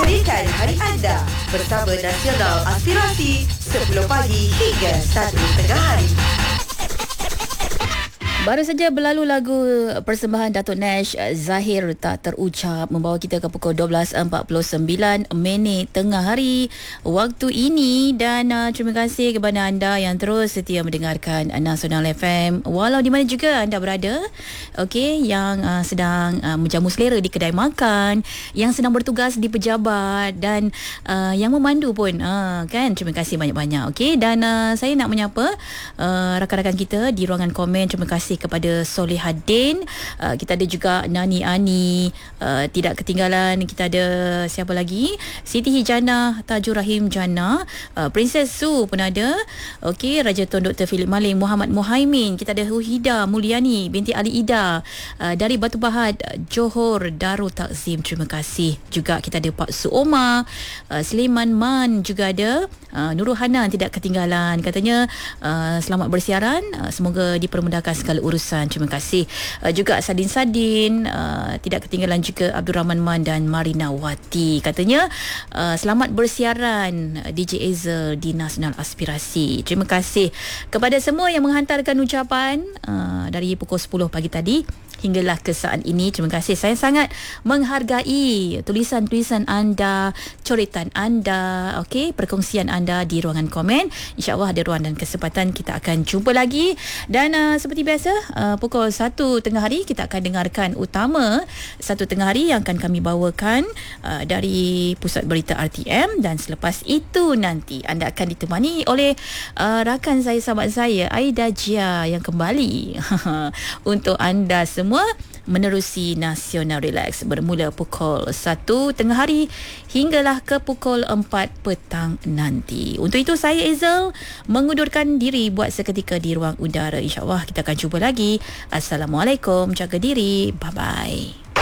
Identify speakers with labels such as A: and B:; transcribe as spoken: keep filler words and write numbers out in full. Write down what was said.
A: Pulihkan hari anda bersama Nasional Aspirasi sepuluh pagi hingga satu tengah hari.
B: Baru saja berlalu lagu persembahan Datuk Nash Zahir Tak Terucap membawa kita ke pukul dua belas empat puluh sembilan minit tengah hari waktu ini, dan uh, terima kasih kepada anda yang terus setia mendengarkan Nasional F M walau di mana juga anda berada. Okey, yang uh, sedang uh, menjamu selera di kedai makan, yang sedang bertugas di pejabat, dan uh, yang memandu pun uh, kan, terima kasih banyak-banyak. Okey, dan uh, saya nak menyapa uh, rakan-rakan kita di ruangan komen. Terima kasih kepada Solihadin, uh, kita ada juga Nani Ani, uh, tidak ketinggalan kita ada siapa lagi, Siti Hijana, Tajur Rahim Jana, uh, Princess Su pun ada. Okey, Raja Tun Doktor Philip Maling, Muhammad Muhaimin, kita ada Huhida Mulyani binti Ali Ida, uh, dari Batu Pahat Johor Darul Takzim, terima kasih. Juga kita ada Pak Suoma, uh, Sliman Man juga ada, uh, Nurul Hanan tidak ketinggalan, katanya uh, selamat bersiaran, uh, semoga dipermudahkan segala urusan, terima kasih. Uh, juga Sadin Sadin, uh, tidak ketinggalan juga Abdul Rahman Man dan Marina Wati, katanya uh, selamat bersiaran uh, D J Ezel di Nasional Aspirasi. Terima kasih kepada semua yang menghantarkan ucapan uh, dari pukul sepuluh pagi tadi hinggalah ke saat ini. Terima kasih. Saya sangat menghargai tulisan-tulisan anda, coretan anda, okey, perkongsian anda di ruangan komen. InsyaAllah ada ruang dan kesempatan kita akan jumpa lagi. Dan uh, seperti biasa, uh, pukul satu tengah hari kita akan dengarkan utama satu tengah hari yang akan kami bawakan uh, dari Pusat Berita R T M, dan selepas itu nanti anda akan ditemani oleh uh, rakan saya, sahabat saya Aida Jia yang kembali untuk anda semua menerusi Nasional Relax bermula pukul satu tengah hari hinggalah ke pukul empat petang nanti. Untuk itu saya Ezel mengundurkan diri buat seketika di ruang udara. InsyaAllah kita akan jumpa lagi. Assalamualaikum, jaga diri, bye bye.